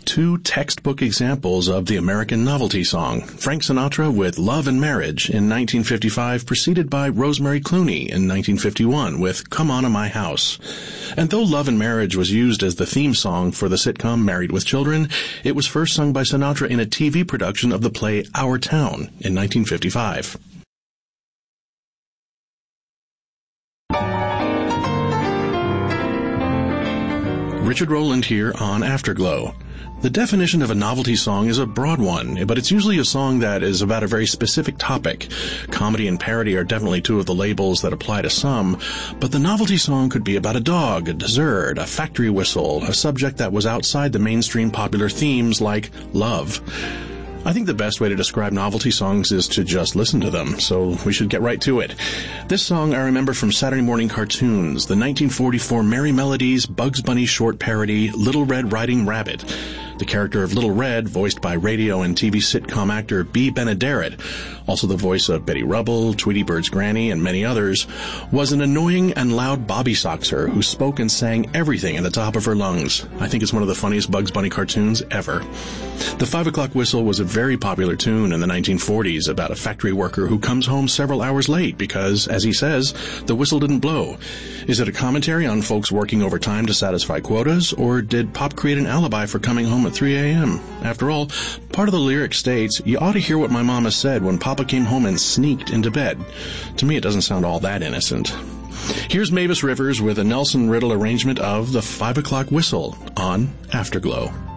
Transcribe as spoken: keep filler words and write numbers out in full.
two textbook examples of the American novelty song. Frank Sinatra with Love and Marriage in nineteen fifty-five, preceded by Rosemary Clooney in nineteen fifty-one with Come On to My House. And though Love and Marriage was used as the theme song for the sitcom Married with Children, it was first sung by Sinatra in a T V production of the play Our Town in nineteen fifty-five. Richard Rowland here on Afterglow. The definition of a novelty song is a broad one, but it's usually a song that is about a very specific topic. Comedy and parody are definitely two of the labels that apply to some, but the novelty song could be about a dog, a dessert, a factory whistle, a subject that was outside the mainstream popular themes like love. I think the best way to describe novelty songs is to just listen to them, so we should get right to it. This song I remember from Saturday morning cartoons, the nineteen forty-four Merry Melodies Bugs Bunny short parody, Little Red Riding Rabbit. The character of Little Red, voiced by radio and T V sitcom actor Bea Benaderet, also the voice of Betty Rubble, Tweety Bird's Granny, and many others, was an annoying and loud Bobby Soxer who spoke and sang everything at the top of her lungs. I think it's one of the funniest Bugs Bunny cartoons ever. The Five O'Clock Whistle was a very popular tune in the nineteen forties about a factory worker who comes home several hours late because, as he says, the whistle didn't blow. Is it a commentary on folks working overtime to satisfy quotas, or did Pop create an alibi for coming home at three a.m.? After all, part of the lyric states, you ought to hear what my mama said when Papa came home and sneaked into bed. To me, it doesn't sound all that innocent. Here's Mavis Rivers with a Nelson Riddle arrangement of the Five O'Clock Whistle on Afterglow.